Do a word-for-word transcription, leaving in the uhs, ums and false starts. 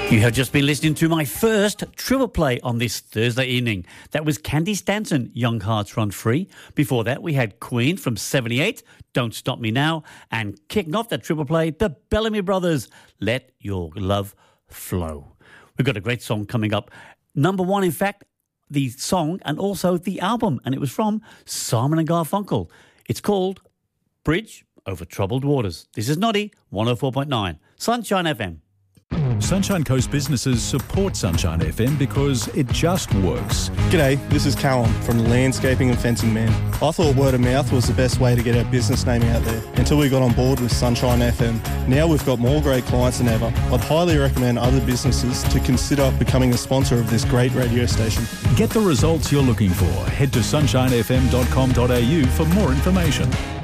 You have just been listening to my first triple play on this Thursday evening. That was Candy Stanton, Young Hearts Run Free. Before that, we had Queen from seventy-eight, Don't Stop Me Now. And kicking off that triple play, the Bellamy Brothers, Let Your Love Flow. We've got a great song coming up. Number one, in fact, the song and also the album. And it was from Simon and Garfunkel. It's called Bridge Over Troubled Waters. This is Noddy, one oh four point nine, Sunshine F M. Sunshine Coast businesses support Sunshine F M because it just works. G'day, this is Callum from Landscaping and Fencing Man. I thought word of mouth was the best way to get our business name out there until we got on board with Sunshine F M. Now we've got more great clients than ever. I'd highly recommend other businesses to consider becoming a sponsor of this great radio station. Get the results you're looking for. Head to sunshine f m dot com dot a u for more information.